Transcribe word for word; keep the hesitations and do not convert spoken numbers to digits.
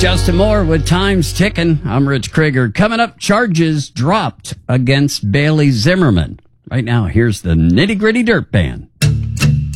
Justin Moore with Time's Ticking. I'm Rich Krieger. Coming up, charges dropped against Bailey Zimmerman. Right now, here's the Nitty Gritty Dirt Band.